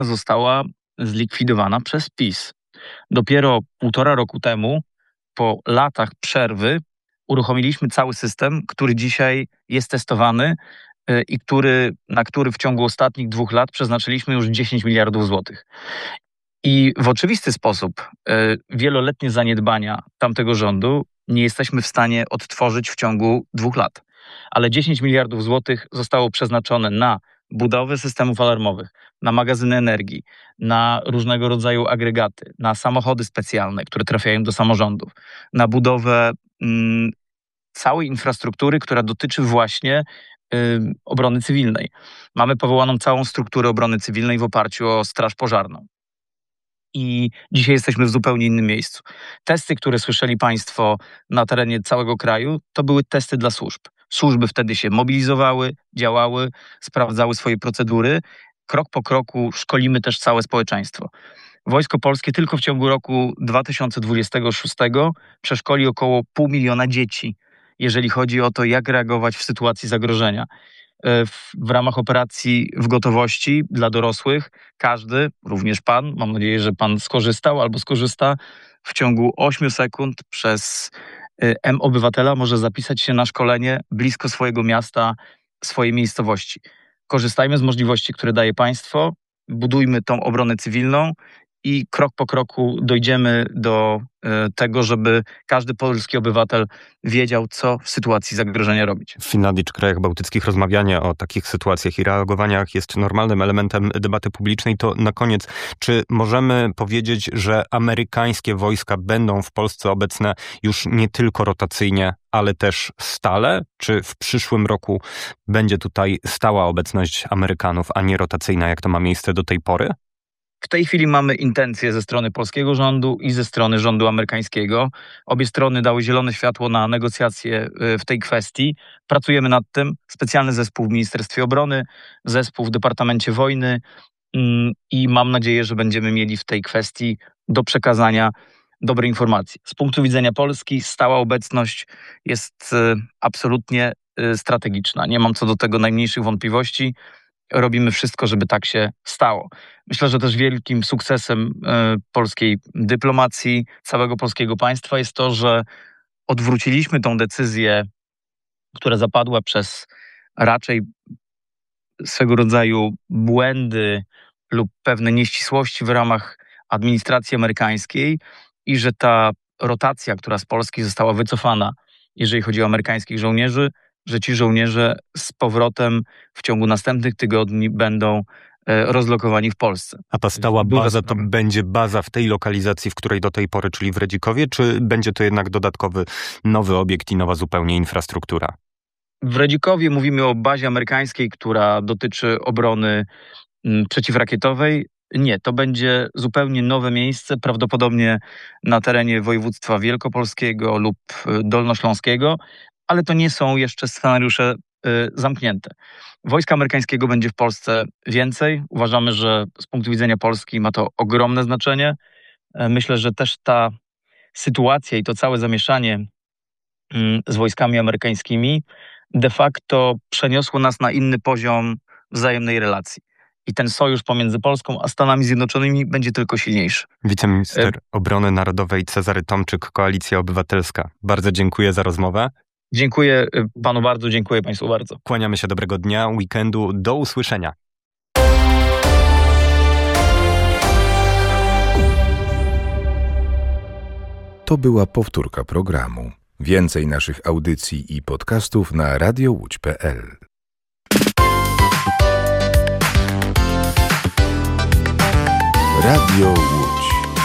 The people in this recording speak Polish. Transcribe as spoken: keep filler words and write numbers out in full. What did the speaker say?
została zlikwidowana przez PiS. Dopiero półtora roku temu, po latach przerwy, uruchomiliśmy cały system, który dzisiaj jest testowany y, i który, na który w ciągu ostatnich dwóch lat przeznaczyliśmy już dziesięć miliardów złotych. I w oczywisty sposób y, wieloletnie zaniedbania tamtego rządu nie jesteśmy w stanie odtworzyć w ciągu dwóch lat. Ale dziesięć miliardów złotych zostało przeznaczone na budowę systemów alarmowych, na magazyny energii, na różnego rodzaju agregaty, na samochody specjalne, które trafiają do samorządów, na budowę mm, całej infrastruktury, która dotyczy właśnie y, obrony cywilnej. Mamy powołaną całą strukturę obrony cywilnej w oparciu o Straż Pożarną. I dzisiaj jesteśmy w zupełnie innym miejscu. Testy, które słyszeli Państwo na terenie całego kraju, to były testy dla służb. Służby wtedy się mobilizowały, działały, sprawdzały swoje procedury. Krok po kroku szkolimy też całe społeczeństwo. Wojsko Polskie tylko w ciągu roku dwa tysiące dwudziestego szóstego przeszkoli około pół miliona dzieci, jeżeli chodzi o to, jak reagować w sytuacji zagrożenia. W, w ramach operacji w gotowości dla dorosłych każdy, również pan, mam nadzieję, że pan skorzystał albo skorzysta, w ciągu ośmiu sekund przez M-Obywatela może zapisać się na szkolenie blisko swojego miasta, swojej miejscowości. Korzystajmy z możliwości, które daje państwo, budujmy tą obronę cywilną i krok po kroku dojdziemy do e, tego, żeby każdy polski obywatel wiedział, co w sytuacji zagrożenia robić. W Finlandii czy krajach bałtyckich rozmawianie o takich sytuacjach i reagowaniach jest normalnym elementem debaty publicznej. To na koniec, czy możemy powiedzieć, że amerykańskie wojska będą w Polsce obecne już nie tylko rotacyjnie, ale też stale? Czy w przyszłym roku będzie tutaj stała obecność Amerykanów, a nie rotacyjna, jak to ma miejsce do tej pory? W tej chwili mamy intencje ze strony polskiego rządu i ze strony rządu amerykańskiego. Obie strony dały zielone światło na negocjacje w tej kwestii. Pracujemy nad tym. Specjalny zespół w Ministerstwie Obrony, zespół w Departamencie Wojny i mam nadzieję, że będziemy mieli w tej kwestii do przekazania dobre informacje. Z punktu widzenia Polski stała obecność jest absolutnie strategiczna. Nie mam co do tego najmniejszych wątpliwości. Robimy wszystko, żeby tak się stało. Myślę, że też wielkim sukcesem e, polskiej dyplomacji, całego polskiego państwa jest to, że odwróciliśmy tą decyzję, która zapadła przez raczej swego rodzaju błędy lub pewne nieścisłości w ramach administracji amerykańskiej i że ta rotacja, która z Polski została wycofana, jeżeli chodzi o amerykańskich żołnierzy, że ci żołnierze z powrotem w ciągu następnych tygodni będą rozlokowani w Polsce. A ta stała baza to będzie baza w tej lokalizacji, w której do tej pory, czyli w Redzikowie, czy będzie to jednak dodatkowy nowy obiekt i nowa zupełnie infrastruktura? W Redzikowie mówimy o bazie amerykańskiej, która dotyczy obrony m, przeciwrakietowej. Nie, to będzie zupełnie nowe miejsce, prawdopodobnie na terenie województwa wielkopolskiego lub dolnośląskiego, ale to nie są jeszcze scenariusze y, zamknięte. Wojska amerykańskiego będzie w Polsce więcej. Uważamy, że z punktu widzenia Polski ma to ogromne znaczenie. Y, myślę, że też ta sytuacja i to całe zamieszanie y, z wojskami amerykańskimi de facto przeniosło nas na inny poziom wzajemnej relacji. I ten sojusz pomiędzy Polską a Stanami Zjednoczonymi będzie tylko silniejszy. Wiceminister y- Obrony Narodowej Cezary Tomczyk, Koalicja Obywatelska. Bardzo dziękuję za rozmowę. Dziękuję panu bardzo, dziękuję państwu bardzo. Kłaniamy się, dobrego dnia, weekendu, do usłyszenia. To była powtórka programu. Więcej naszych audycji i podcastów na radio łódź kropka pe el. Radio Łódź.